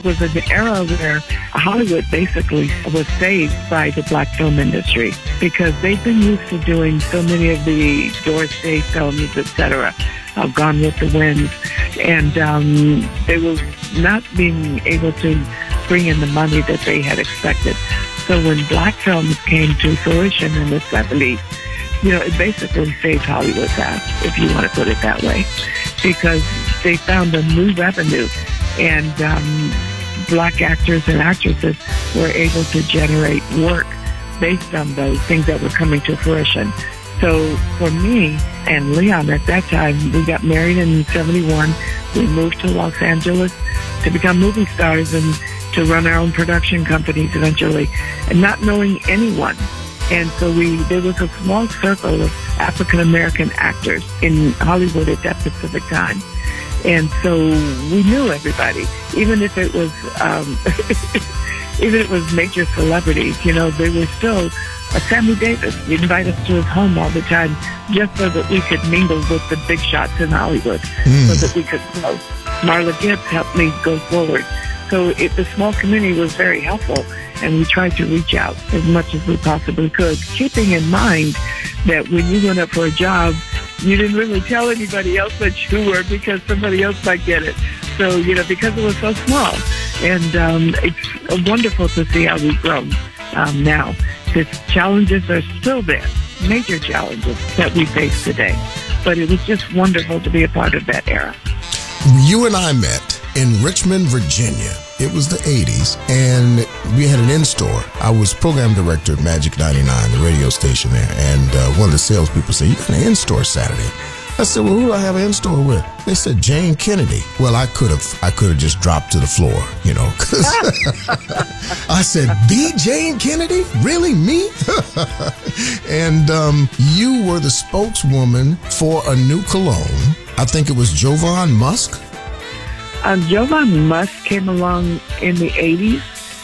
was an era where Hollywood basically was saved by the black film industry because they've been used to doing so many of the Doris Day films, etc., Gone with the Wind, and they were not being able to bring in the money that they had expected. So when black films came to fruition in the 70s, it basically saved Hollywood's ass, if you want to put it that way, because they found a new revenue, and black actors and actresses were able to generate work based on those things that were coming to fruition. So for me and Leon at that time, we got married in 71. We moved to Los Angeles to become movie stars and to run our own production companies eventually, and not knowing anyone. And so there was a small circle of African-American actors in Hollywood at that specific time. And so we knew everybody, even if it was, even if it was major celebrities, they were still, Sammy Davis, he'd invite us to his home all the time just so that we could mingle with the big shots in Hollywood, so that we could grow. Marla Gibbs helped me go forward. So the small community was very helpful, and we tried to reach out as much as we possibly could, keeping in mind that when you went up for a job, you didn't really tell anybody else that you were because somebody else might get it. So, because it was so small. And it's wonderful to see how we've grown now. The challenges are still there, major challenges that we face today. But it was just wonderful to be a part of that era. You and I met in Richmond, Virginia. It was the 80s, and we had an in-store. I was program director at Magic 99, the radio station there, and one of the salespeople said, "You got an in-store Saturday?" I said, "Well, who do I have an in-store with?" They said, "Jane Kennedy." Well, I could have just dropped to the floor, 'cause I said, "The Jane Kennedy? Really, me?" And you were the spokeswoman for a new cologne. I think it was Jovan Musk. Jovan Musk came along in the 80s.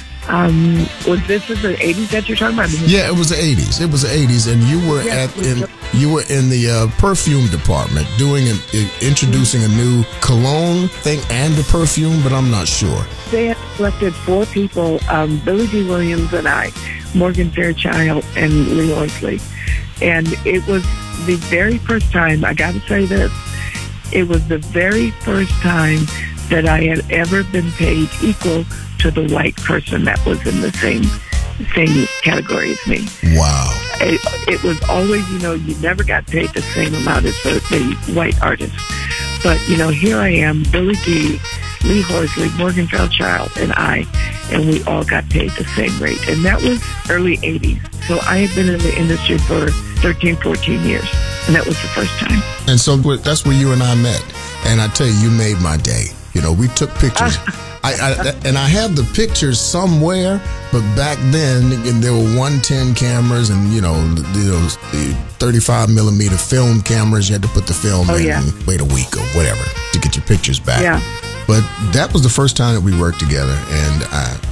Was this in the 80s that you're talking about? Yeah, it was the 80s. It was the 80s, and you were you were in the perfume department introducing a new cologne thing and the perfume, but I'm not sure. They had selected 4 people, Billy D. Williams and I, Morgan Fairchild, and Lee Horsley. And it was the very first time, I got to say this, it was the very first time that I had ever been paid equal to the white person that was in the same category as me. Wow. It was always, you never got paid the same amount as the white artist. But, here I am, Billy D., Lee Horsley, Morgan Fairchild, and I, and we all got paid the same rate. And that was early 80s. So I had been in the industry for 13, 14 years, and that was the first time. And so that's where you and I met. And I tell you, you made my day. We took pictures. And I have the pictures somewhere, but back then there were 110 cameras and, the 35 millimeter film cameras. You had to put the film in and wait a week or whatever to get your pictures back. Yeah. But that was the first time that we worked together. And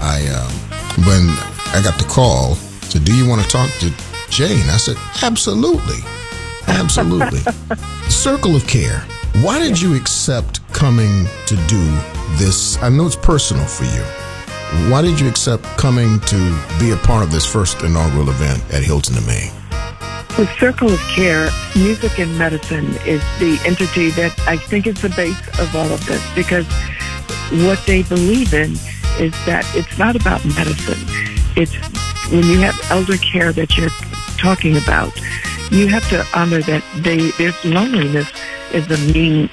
when I got the call, said, "Do you want to talk to Jane?" I said, "Absolutely. Absolutely." Circle of Care. Why did you accept coming to do this? I know it's personal for you. Why did you accept coming to be a part of this first inaugural event at Hilton Domain? The Circle of Care, Music and Medicine, is the entity that I think is the base of all of this, because what they believe in is that it's not about medicine. It's when you have elder care that you're talking about, you have to honor that their loneliness is a mean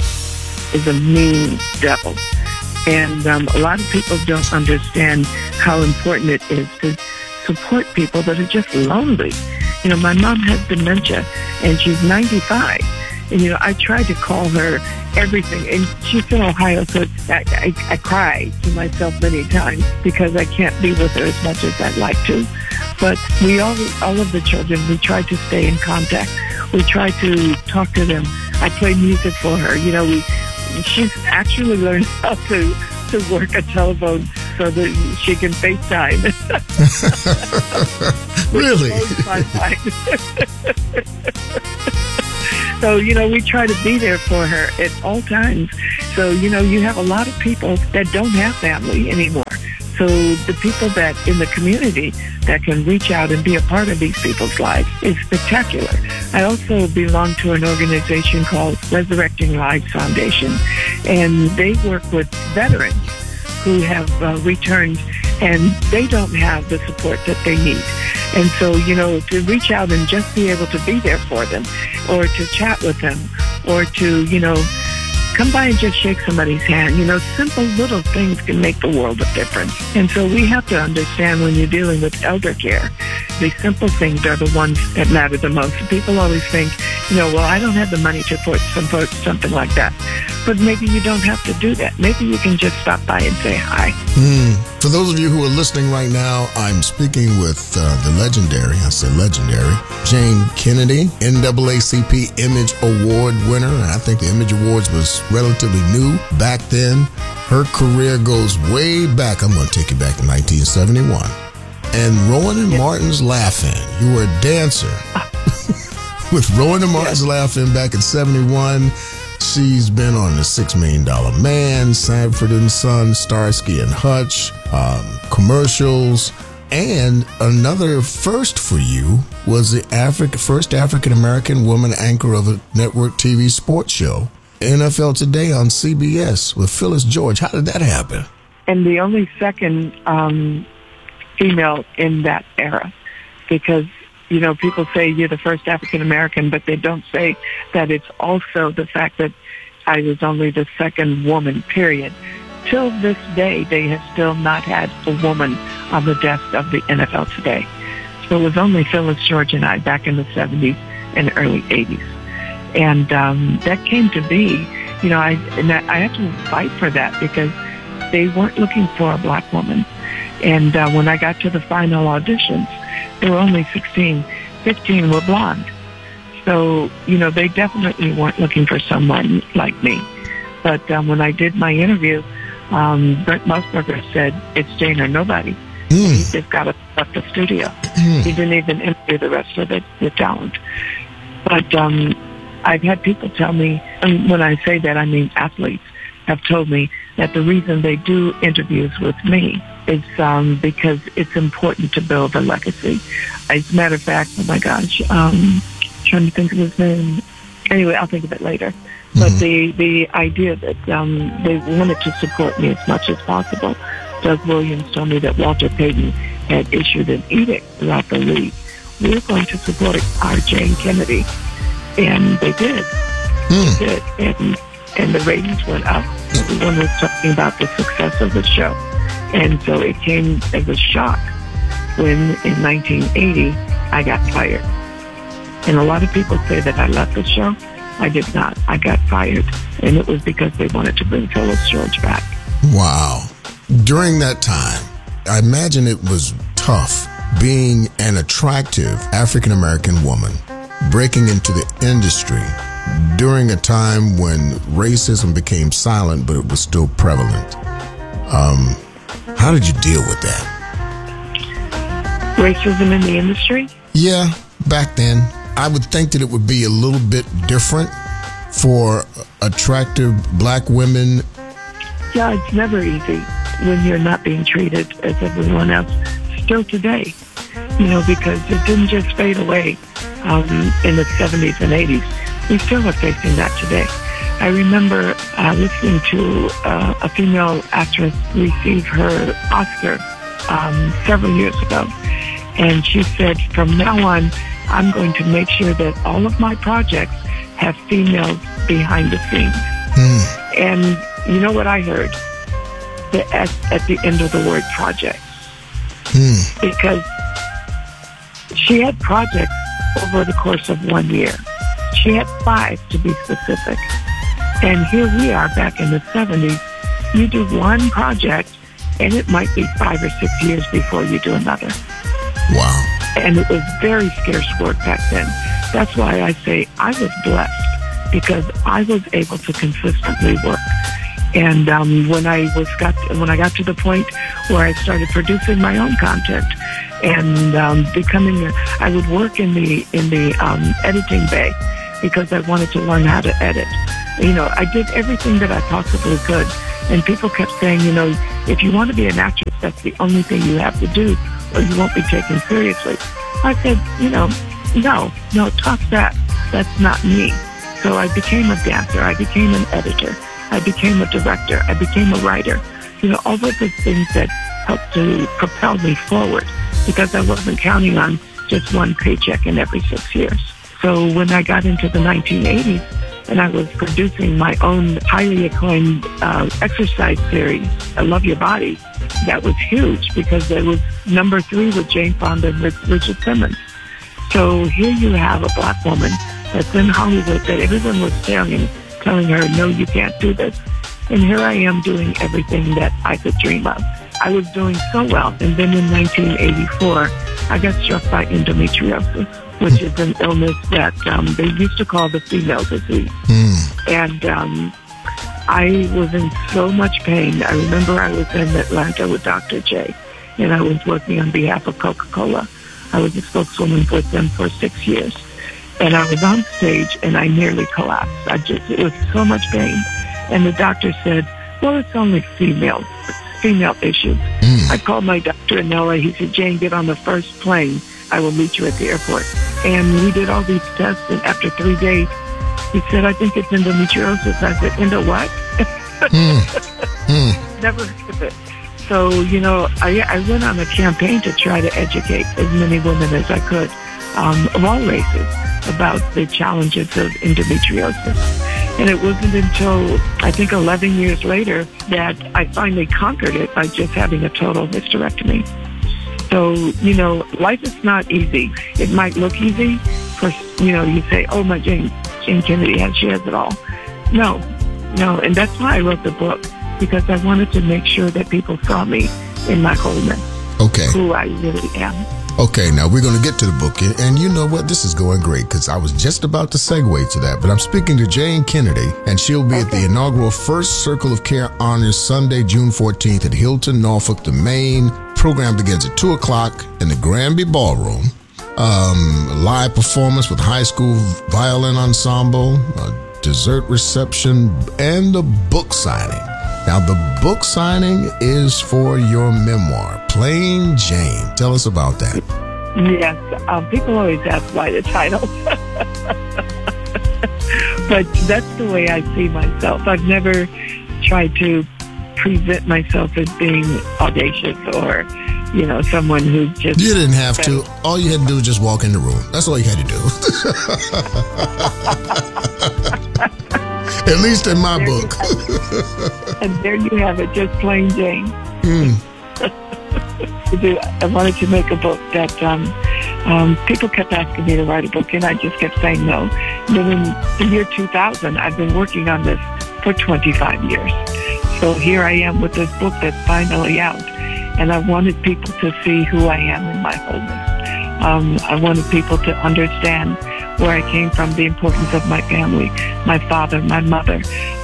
devil. And a lot of people don't understand how important it is to support people that are just lonely. My mom has dementia, and she's 95. And, I tried to call her everything. And she's in Ohio, so I cry to myself many times because I can't be with her as much as I'd like to. But all of the children, we try to stay in contact. We try to talk to them. I play music for her. She's actually learned how to work a telephone so that she can FaceTime. Really? So, we try to be there for her at all times. So, you have a lot of people that don't have family anymore. So the people that in the community that can reach out and be a part of these people's lives is spectacular. I also belong to an organization called Resurrecting Lives Foundation, and they work with veterans who have returned, and they don't have the support that they need. And so, to reach out and just be able to be there for them, or to chat with them, or to, come by and just shake somebody's hand. Simple little things can make the world of difference. And so we have to understand when you're dealing with elder care, the simple things are the ones that matter the most. People always think, well, I don't have the money to support something like that. But maybe you don't have to do that. Maybe you can just stop by and say hi. For those of you who are listening right now, I'm speaking with the legendary Jane Kennedy, NAACP Image Award winner. And I think the Image Awards was relatively new back then. Her career goes way back. I'm going to take you back to 1971. And Rowan and Martin's Laugh-In. You were a dancer with Rowan and Martin's Laugh-In back in 71. She's been on the $6 Million Man, Sanford and Son, Starsky and Hutch, commercials. And another first for you was the first African-American woman anchor of a network TV sports show, NFL Today on CBS with Phyllis George. How did that happen? And the only second female in that era, because people say you're the first African-American, but they don't say that it's also the fact that I was only the second woman, period. Till this day, they have still not had a woman on the desk of the NFL Today. So it was only Phyllis George and I back in the 70s and early 80s. And that came to be, I had to fight for that because they weren't looking for a black woman. And when I got to the final auditions, there were only 16. 15 were blonde. So, they definitely weren't looking for someone like me. But when I did my interview, Brent Musburger said, it's Jane or nobody. He just got up the studio. He didn't even interview the rest of the talent. But I've had people tell me, and when I say that, I mean athletes, have told me that the reason they do interviews with me is because it's important to build a legacy. As a matter of fact, oh my gosh, trying to think of his name. Anyway, I'll think of it later. But the idea that they wanted to support me as much as possible. Doug Williams told me that Walter Payton had issued an edict throughout the league. We're going to support our Jane Kennedy. And they did. They did. And the ratings went up. Everyone was talking about the success of the show. And so it came as a shock when in 1980 I got fired. And a lot of people say that I left the show. I did not. I got fired. And it was because they wanted to bring Phyllis George back. Wow. During that time, I imagine it was tough being an attractive African-American woman breaking into the industry during a time when racism became silent, but it was still prevalent. How did you deal with that? Racism in the industry? Yeah, back then. I would think that it would be a little bit different for attractive black women. Yeah, it's never easy when you're not being treated as everyone else. Still today, because it didn't just fade away in the 70s and 80s. We still are facing that today. I remember listening to a female actress receive her Oscar several years ago. And she said, from now on, I'm going to make sure that all of my projects have females behind the scenes. And you know what I heard? The S at the end of the word project. Because she had projects over the course of 1 year. She had 5 to be specific. And here we are back in the 70s. You do one project, and it might be 5 or 6 years before you do another. Wow. And it was very scarce work back then. That's why I say I was blessed, because I was able to consistently work. And when I got to the point where I started producing my own content and I would work in the editing bay because I wanted to learn how to edit. I did everything that I possibly could. And people kept saying, if you want to be an actress, that's the only thing you have to do, or you won't be taken seriously. I said, no, talk that. That's not me. So I became a dancer. I became an editor. I became a director. I became a writer. All of the things that helped to propel me forward, because I wasn't counting on just one paycheck in every 6 years. So when I got into the 1980s, and I was producing my own highly acclaimed exercise series, I Love Your Body, that was huge because it was number 3 with Jane Fonda and Richard Simmons. So here you have a black woman that's in Hollywood that everyone was telling her, no, you can't do this. And here I am doing everything that I could dream of. I was doing so well. And then in 1984, I got struck by endometriosis, which is an illness that they used to call the female disease. And I was in so much pain. I remember I was in Atlanta with Dr. J, and I was working on behalf of Coca-Cola. I was a spokeswoman with them for 6 years. And I was on stage, and I nearly collapsed. It was so much pain. And the doctor said, well, it's only female issues. I called my doctor in L.A. He said, Jane, get on the first plane. I will meet you at the airport. And we did all these tests, and after 3 days, he said, I think it's endometriosis. I said, endo what? Never heard of it. So, I went on a campaign to try to educate as many women as I could, of all races, about the challenges of endometriosis. And it wasn't until, I think, 11 years later that I finally conquered it by just having a total hysterectomy. So, life is not easy. It might look easy for, you say, oh, my Jane Kennedy, she has it all. No. And that's why I wrote the book, because I wanted to make sure that people saw me in my wholeness. Okay. Who I really am. Okay, now we're going to get to the book. And you know what? This is going great because I was just about to segue to that. But I'm speaking to Jane Kennedy, and she'll be at the inaugural First Circle of Care Honors Sunday, June 14th at Hilton, Norfolk. The main program begins at 2 o'clock in the Granby Ballroom. Live performance with high school violin ensemble, a dessert reception, and a book signing. Now, the book signing is for your memoir, Plain Jane. Tell us about that. Yes. People always ask why the title. But that's the way I see myself. I've never tried to present myself as being audacious or, someone who just... You didn't have to. All you had to do was just walk in the room. That's all you had to do. At least in my book. And there you have it, just Plain Jane. I wanted to make a book that people kept asking me to write a book, and I just kept saying no. Then in the year 2000, I've been working on this for 25 years. So here I am with this book that's finally out, and I wanted people to see who I am in my wholeness. I wanted people to understand where I came from, the importance of my family, my father, my mother,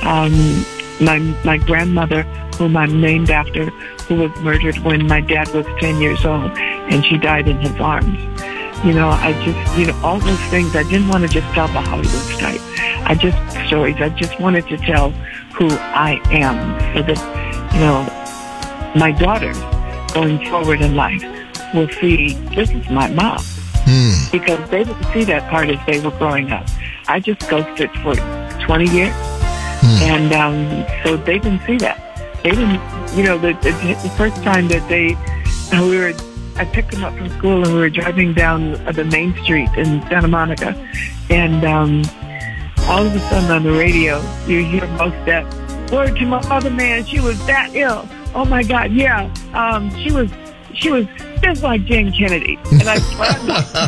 my grandmother, whom I'm named after, who was murdered when my dad was 10 years old, and she died in his arms. I just, all those things, I didn't want to just tell the Hollywood stories. I just wanted to tell who I am so that, my daughters going forward in life will see, this is my mom. Because they didn't see that part as they were growing up. I just ghosted for 20 years. And so they didn't see that. They didn't, the first time that I picked them up from school and we were driving down the main street in Santa Monica. And all of a sudden on the radio, you hear Mos Def, word to my mother, man, she was that ill. Oh my God, yeah. She was just like Jane Kennedy. And I slammed my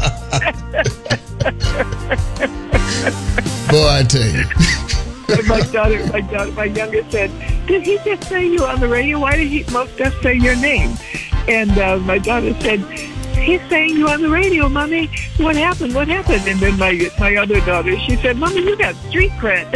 brakes. Boy, I tell you. My youngest said, did he just say you on the radio? Why did he Mos Def say your name? And my daughter said, he's saying you on the radio, Mommy. What happened? And then my other daughter, she said, Mommy, you got street cred.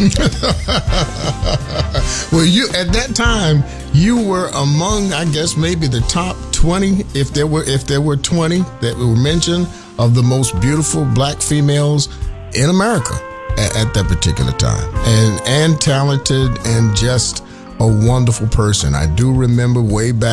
Well, at that time, you were among, I guess, maybe the top 20, if there were 20 that were mentioned, of the most beautiful black females in America at that particular time, and talented and just a wonderful person. I do remember way back